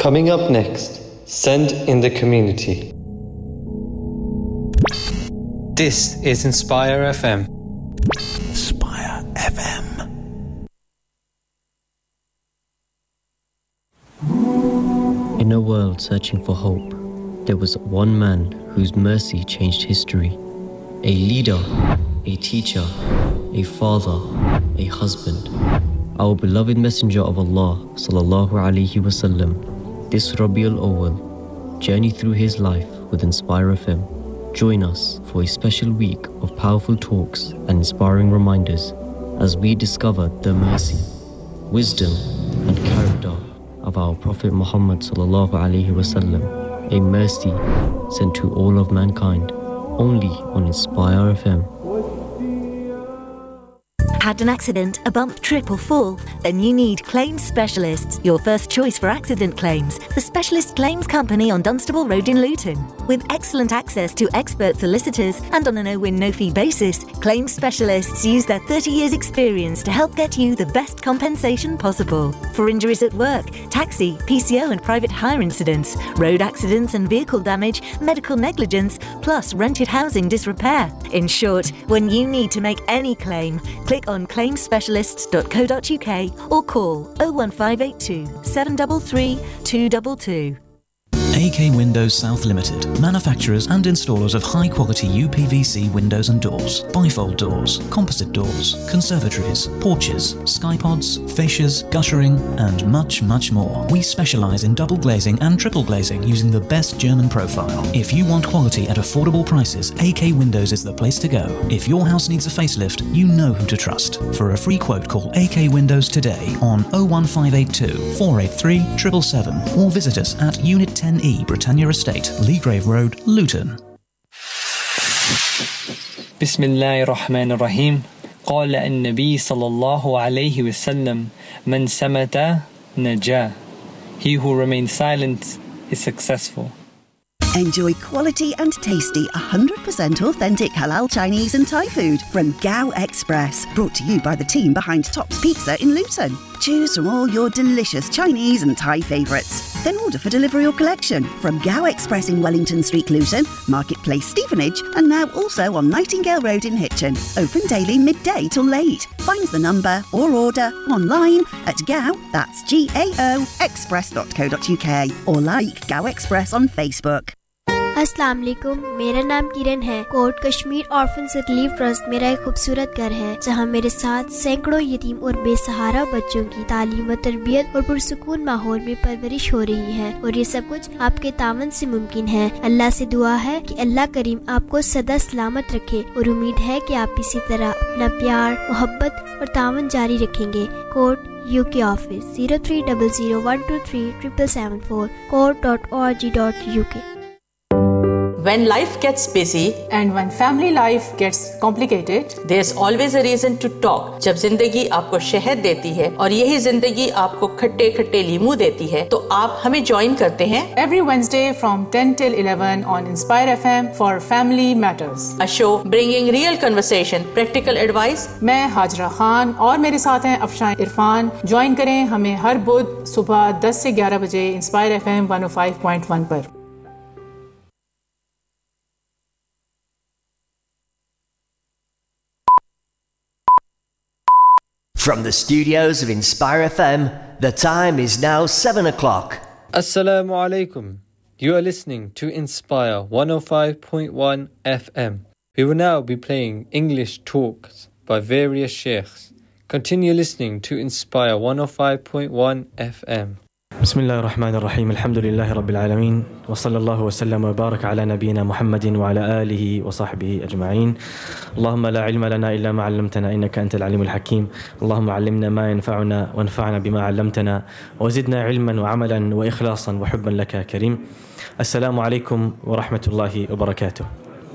Coming up next, Send in the Community. This is Inspire FM. Inspire FM. In a world searching for hope, there was one man whose mercy changed history. A leader, a teacher, a father, a husband. Our beloved Messenger of Allah sallallahu alaihi wasallam. This Rabiul Awwal, journey through his life with Inspire FM. Join us for a special week of powerful talks and inspiring reminders as we discover the mercy, wisdom and character of our Prophet Muhammad sallallahu alaihi wasallam, a mercy sent to all of mankind, only on Inspire FM. Had an accident, a bump, trip or fall? Then you need Claims Specialists, your first choice for accident claims. The specialist claims company on Dunstable Road in Luton. With excellent access to expert solicitors and on a no-win, no-fee basis, Claims Specialists use their 30 years experience to help get you the best compensation possible. For injuries at work, taxi, PCO and private hire incidents, road accidents and vehicle damage, medical negligence, plus rented housing disrepair. In short, when you need to make any claim, click on claimspecialists.co.uk or call 01582 733 222. AK Windows South Limited, manufacturers and installers of high-quality UPVC windows and doors, bifold doors, composite doors, conservatories, porches, skypods, fascias, guttering, and much, much more. We specialize in double glazing and triple glazing using the best German profile. If you want quality at affordable prices, AK Windows is the place to go. If your house needs a facelift, you know who to trust. For a free quote, call AK Windows today on 01582 483 777 or visit us at Unit 10E, Britannia Estate, Leagrave Road, Luton. بسم الله الرحمن الرحيم. قال النبي صلى الله عليه وسلم من سمت نجا. He who remains silent is successful. Enjoy quality and tasty 100% authentic halal Chinese and Thai food from Gao Express, brought to you by the team behind Tops Pizza in Luton. Choose from all your delicious Chinese and Thai favourites. Then order for delivery or collection from Gao Express in Wellington Street, Luton, Marketplace, Stevenage, and now also on Nightingale Road in Hitchin. Open daily midday till late. Find the number or order online at Gao, that's GAO, express.co.uk, or like Gao Express on Facebook. अस्सलाम वालेकुम, मेरा नाम किरण है। Coat Kashmir orphans relief trust मेरा एक खूबसूरत घर है जहां मेरे साथ सैकड़ों यतीम और बेसहारा बच्चों की तालीम व तरबियत और पुरसुकून माहौल में परवरिश हो रही है, और ये सब कुछ आपके तावन से मुमकिन है। अल्लाह से दुआ है कि अल्लाह करीम आपको सदा सलामत रखे, और उम्मीद है कि आप इसी तरह अपना प्यार, मोहब्बत और तावन जारी रखेंगे। Coat UK office 0300123774 court.org.uk। When life gets busy and when family life gets complicated, there's always a reason to talk. जब जिंदगी आपको शहद देती है और यही जिंदगी आपको खट्टे खट्टे लीमू देती है, तो आप हमें ज्वाइन करते हैं every Wednesday from 10 till 11 on Inspire FM for Family Matters. A show bringing real conversation, practical advice. मैं हाजरा खान और मेरे साथ हैं अफशान इरफान। ज्वाइन करें हमें हर बुध सुबह 10 से 11 बजे Inspire FM 105.1 पर। From the studios of Inspire FM, the time is now 7 o'clock. Assalamu alaikum. You are listening to Inspire 105.1 FM. We will now be playing English talks by various sheikhs. Continue listening to Inspire 105.1 FM. بسم الله الرحمن الرحيم الحمد لله رب العالمين وصلى الله وسلم وبارك على نبينا محمد وعلى آله وصحبه أجمعين. اللهم لا علم لنا إلا ما علمتنا إنك أنت العليم الحكيم. اللهم علمنا ما ينفعنا وانفعنا بما علمتنا وزدنا علما وعملا وإخلاصا وحبا لك كريم. السلام عليكم ورحمة الله وبركاته.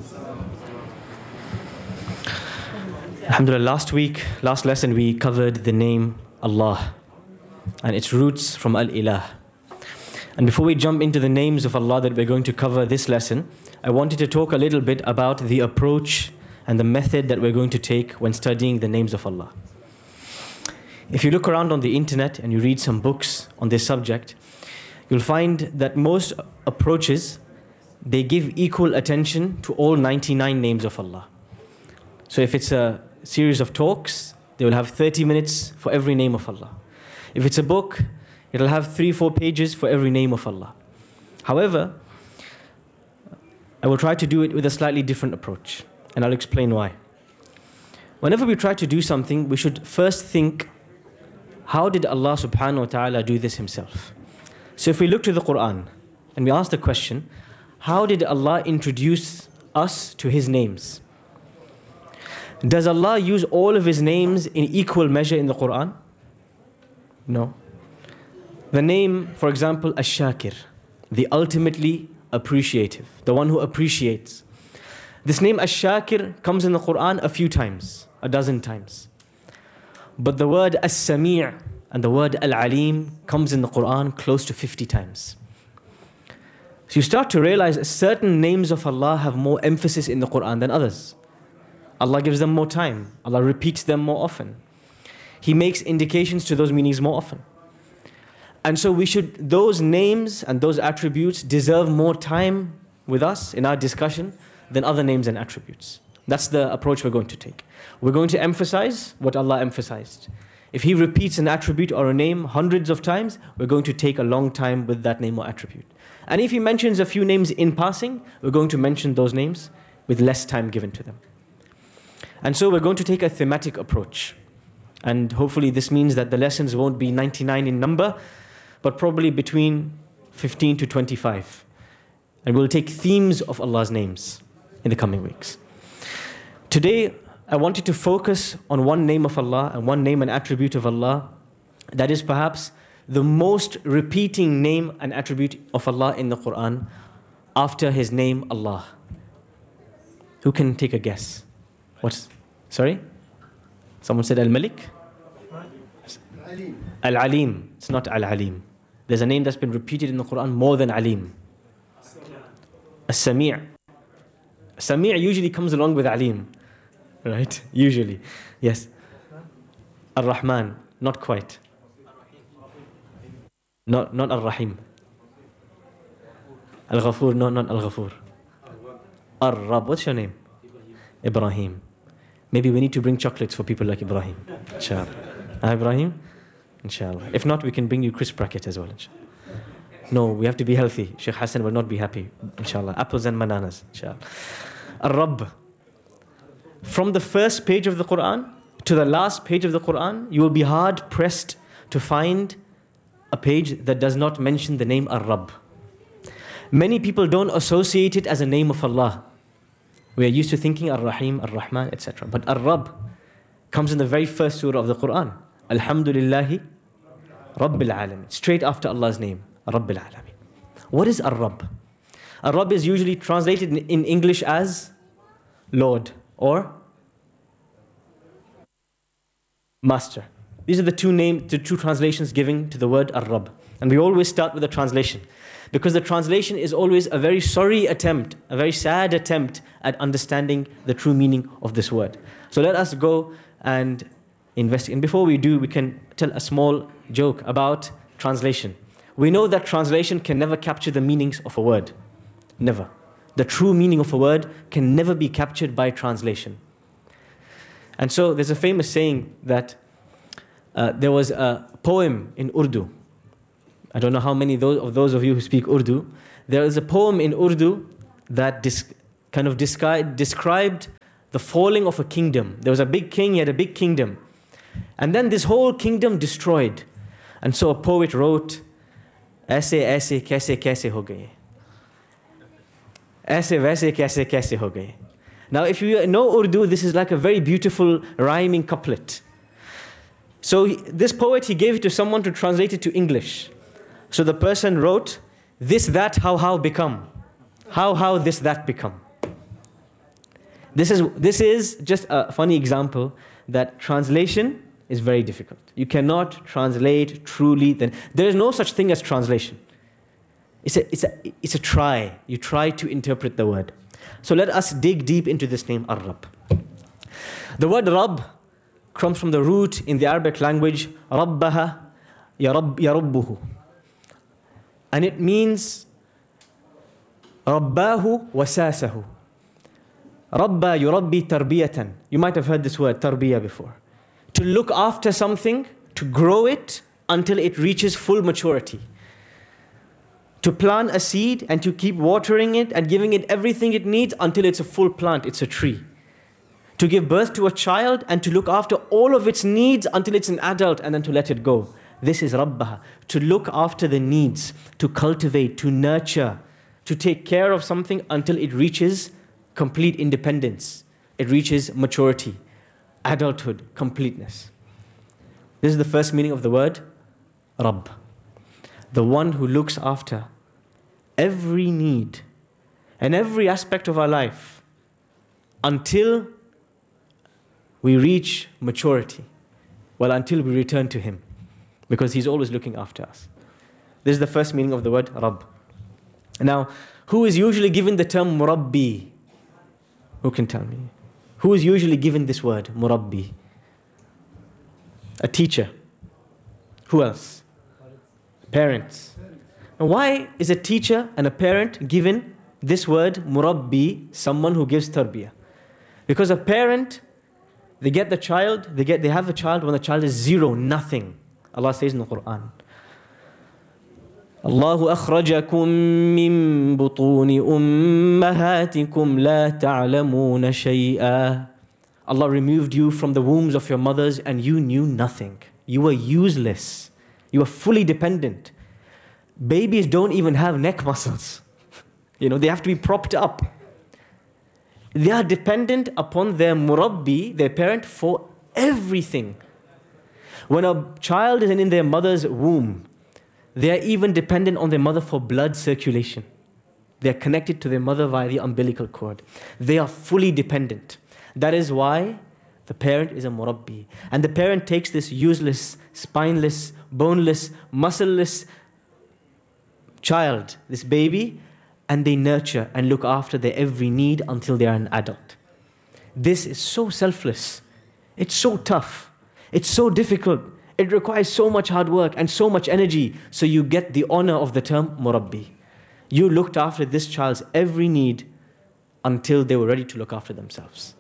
Alhamdulillah, last lesson we covered the name Allah and its roots from Al-Ilah. And before we jump into the names of Allah that we're going to cover this lesson, I wanted to talk a little bit about the approach and the method that we're going to take when studying the names of Allah. If you look around on the internet and you read some books on this subject, you'll find that most approaches, they give equal attention to all 99 names of Allah. So if it's a series of talks, they will have 30 minutes for every name of Allah. If it's a book, it'll have 3-4 pages for every name of Allah. However, I will try to do it with a slightly different approach, and I'll explain why. Whenever we try to do something, we should first think, how did Allah subhanahu wa ta'ala do this himself? So if we look to the Quran and we ask the question, how did Allah introduce us to His names? Does Allah use all of His names in equal measure in the Quran? No. The name, for example, Ash-Shakir, the ultimately appreciative, the one who appreciates. This name Ash-Shakir comes in the Quran a few times, a dozen times. But the word As-Sami' and the word Al-Alim comes in the Quran close to 50 times. So you start to realize certain names of Allah have more emphasis in the Quran than others. Allah gives them more time. Allah repeats them more often. He makes indications to those meanings more often. And so those names and those attributes deserve more time with us in our discussion than other names and attributes. That's the approach we're going to take. We're going to emphasize what Allah emphasized. If He repeats an attribute or a name hundreds of times, we're going to take a long time with that name or attribute. And if He mentions a few names in passing, we're going to mention those names with less time given to them. And so we're going to take a thematic approach. And hopefully this means that the lessons won't be 99 in number, but probably between 15 to 25. And we'll take themes of Allah's names in the coming weeks. Today, I wanted to focus on one name of Allah and one name and attribute of Allah that is perhaps the most repeating name and attribute of Allah in the Quran after His name Allah. Who can take a guess? Sorry? Someone said Al-Malik? Al-Alim. It's not Al-Alim. There's a name that's been repeated in the Quran more than Alim. As-Sami'. Sami' usually comes along with Alim. Right? Usually. Yes. Ar-Rahman. Not quite. Not Ar-Rahim. Al-Ghafur. No, not Al-Ghafur. Ar-Rab. What's your name? Ibrahim. Maybe we need to bring chocolates for people like Ibrahim. Inshallah. Ibrahim? Inshallah. If not, we can bring you crisp bracket as well. Inshallah. No, we have to be healthy. Sheikh Hassan will not be happy. Inshallah. Apples and bananas. Inshallah. Ar-Rabb. From the first page of the Quran to the last page of the Quran, you will be hard pressed to find a page that does not mention the name Ar-Rabb. Many people don't associate it as a name of Allah. We are used to thinking Ar-Rahim, Ar-Rahman, etc. But Ar-Rabb comes in the very first surah of the Quran. Alhamdulillahi Rabbil Alamin. Straight after Allah's name, Rabbil Alamin. What is Ar-Rabb? Ar-Rabb is usually translated in English as Lord or Master. These are the two translations given to the word Ar-Rabb. And we always start with the translation, because the translation is always a very sorry attempt, a very sad attempt at understanding the true meaning of this word. So let us go and investigate. And before we do, we can tell a small joke about translation. We know that translation can never capture the meanings of a word. Never. The true meaning of a word can never be captured by translation. And so there's a famous saying that there was a poem in Urdu. I don't know how many of those of you who speak Urdu. There is a poem in Urdu that described the falling of a kingdom. There was a big king, he had a big kingdom. And then this whole kingdom destroyed. And so a poet wrote, "Aise aise kaise kaise ho gaye. Aise vaise kaise kaise ho gaye." Now if you know Urdu, this is like a very beautiful rhyming couplet. So this poet, he gave it to someone to translate it to English. So the person wrote, "This, that, how become. How, this, that become." This is just a funny example that translation is very difficult. You cannot translate truly. There is no such thing as translation. It's a try. You try to interpret the word. So let us dig deep into this name, Ar-Rabb. The word Rabb comes from the root in the Arabic language, Rabbaha yarabbuhu. And it means رَبَّاهُ وَسَاسَهُ. رَبَّا يُرَبِّي تَرْبِيَةً. You might have heard this word, tarbiyah, before. To look after something, to grow it until it reaches full maturity. To plant a seed and to keep watering it and giving it everything it needs until it's a full plant, it's a tree. To give birth to a child and to look after all of its needs until it's an adult and then to let it go. This is Rabbaha. To look after the needs, to cultivate, to nurture, to take care of something until it reaches complete independence. It reaches maturity, adulthood, completeness. This is the first meaning of the word Rabb. The one who looks after every need and every aspect of our life until we reach maturity. Well, until we return to Him. Because He's always looking after us. This is the first meaning of the word Rabb. Now, who is usually given the term Murabbi? Who can tell me? Who is usually given this word, Murabbi? A teacher. Who else? Parents. And why is a teacher and a parent given this word, Murabbi, someone who gives tarbiyah? Because a parent, they get the child, they have a child when the child is zero, nothing. Allah says in the Quran, Allahu akhrajakum min butuni ummahatikum la ta'lamuna shay'a. Allah removed you from the wombs of your mothers and you knew nothing. You were useless. You were fully dependent. Babies don't even have neck muscles. They have to be propped up. They are dependent upon their murabbi, their parent, for everything. When a child is in their mother's womb, they are even dependent on their mother for blood circulation. They are connected to their mother via the umbilical cord. They are fully dependent. That is why the parent is a murabbi. And the parent takes this useless, spineless, boneless, muscleless child, this baby, and they nurture and look after their every need until they are an adult. This is so selfless. It's so tough. It's so difficult. It requires so much hard work and so much energy. So you get the honor of the term murabbi. You looked after this child's every need until they were ready to look after themselves.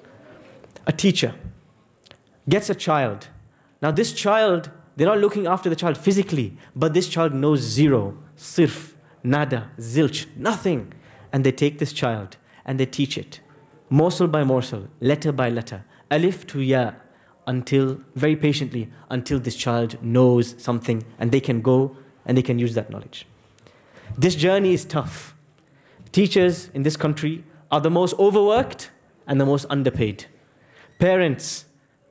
A teacher gets a child. Now this child, they're not looking after the child physically, but this child knows zero, sirf, nada, zilch, nothing. And they take this child and they teach it, morsel by morsel, letter by letter, alif to ya, until, very patiently, until this child knows something and they can go and they can use that knowledge. This journey is tough. Teachers in this country are the most overworked and the most underpaid. Parents,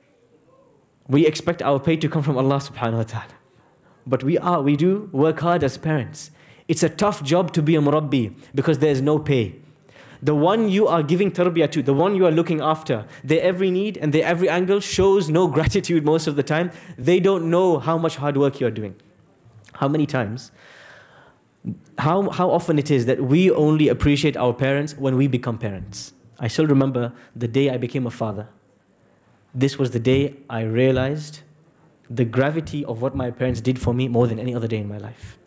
we expect our pay to come from Allah subhanahu wa ta'ala. But we do work hard as parents. It's a tough job to be a murabbi because there is no pay. The one you are giving tarbiyah to, the one you are looking after, their every need and their every angle shows no gratitude most of the time. They don't know how much hard work you are doing. How many times, how often it is that we only appreciate our parents when we become parents. I still remember the day I became a father. This was the day I realized the gravity of what my parents did for me more than any other day in my life.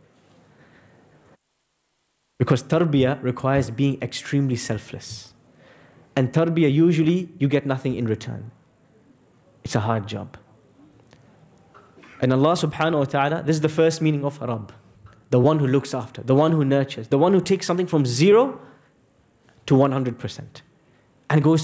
Because tarbiyah requires being extremely selfless. And tarbiyah, usually, you get nothing in return. It's a hard job. And Allah subhanahu wa ta'ala, this is the first meaning of Rabb. The one who looks after, the one who nurtures, the one who takes something from 0 to 100% and goes